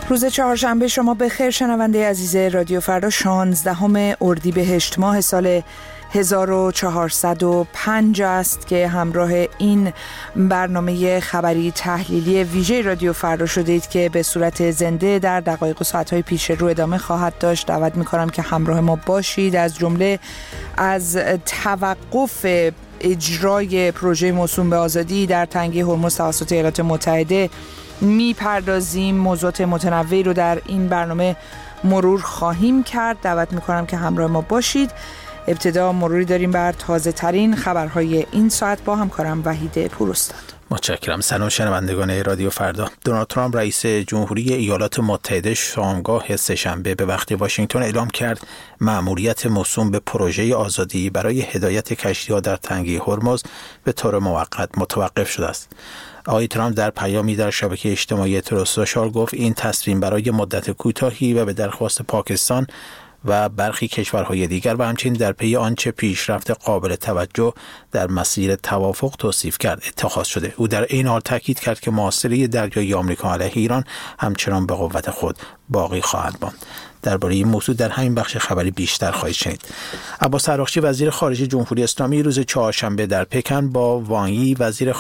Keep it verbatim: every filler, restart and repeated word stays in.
روز چهارشنبه شما بخیر شنونده عزیز رادیو فردا. شانزدهم اردیبهشت ماه سال هزار و چهارصد و پنج است که همراه این برنامه خبری تحلیلی ویژه رادیو فردا شدید که به صورت زنده در دقایق و ساعتهای پیش رو ادامه خواهد داشت. دعوت می‌کنم که همراه ما باشید. از جمله از توقف اجرای پروژه موسوم به آزادی در تنگه هرمز توسط ایالات متحده میپردازیم. موضوعات متنوعی رو در این برنامه مرور خواهیم کرد. دعوت میکنم که همراه ما باشید. ابتدا مروری داریم بر تازه ترین خبرهای این ساعت با همکارم وحید پوراستاد. متشکرم. سلام شنوندگان رادیو فردا. دونالد ترامپ رئیس جمهوری ایالات متحده شامگاه سه‌شنبه به وقت واشنگتن اعلام کرد مأموریت موسوم به پروژه آزادی برای هدایت کشتی‌ها در تنگه هرمز به طور موقت متوقف شده است. آقای ترامپ در پیامی در شبکه اجتماعی تروث سوشال گفت این تصمیم برای مدت کوتاهی و به درخواست پاکستان و برخی کشورهای دیگر و همچنین در پی آنچه پیشرفت قابل توجه در مسیر توافق توصیف کرد اتخاذ شده. او در این حال تاکید کرد که محاصره دریایی آمریکا علیه ایران همچنان به قوت خود باقی خواهد ماند. درباره این موضوع در همین بخش خبری بیشتر خواهید شنید. عباس عراقچی وزیر خارجه جمهوری اسلامی روز چهارشنبه در پکن با وان یی وزیر